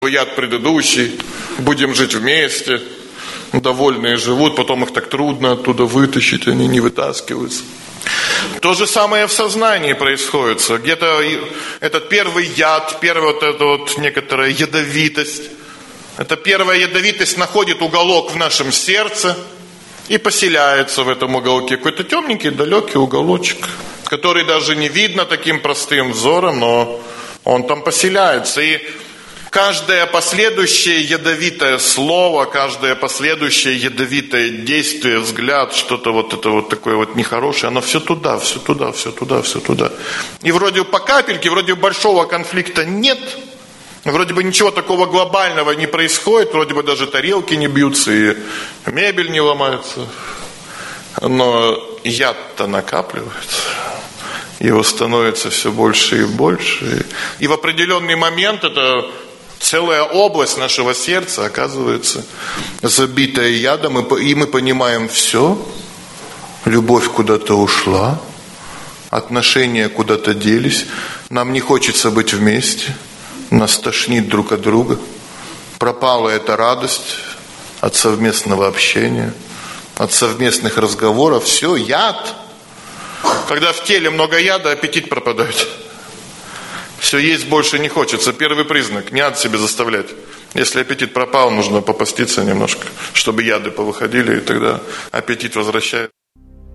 яд предыдущий, будем жить вместе, довольные живут, потом их так трудно оттуда вытащить, они не вытаскиваются. То же самое в сознании происходит. Где-то этот первый яд, первая вот эта вот некоторая ядовитость, эта первая ядовитость находит уголок в нашем сердце и поселяется в этом уголке. Какой-то темненький, далекий уголочек, который даже не видно таким простым взором, но он там поселяется. И каждое последующее ядовитое слово, каждое последующее ядовитое действие, взгляд, что-то вот это вот такое вот нехорошее, оно все туда, все туда, все туда, все туда. И вроде по капельке, вроде большого конфликта нет, вроде бы ничего такого глобального не происходит, вроде бы даже тарелки не бьются и мебель не ломается. Но яд-то накапливается. Его становится все больше и больше. И в определенный момент это целая область нашего сердца оказывается забитая ядом, и мы понимаем: все, любовь куда-то ушла, отношения куда-то делись, нам не хочется быть вместе, нас тошнит друг от друга, пропала эта радость от совместного общения, от совместных разговоров. Все, яд. Когда в теле много яда, аппетит пропадает. Все, есть больше не хочется. Первый признак. Не надо себе заставлять. Если аппетит пропал, нужно попаститься немножко, чтобы яды повыходили, и тогда аппетит возвращается.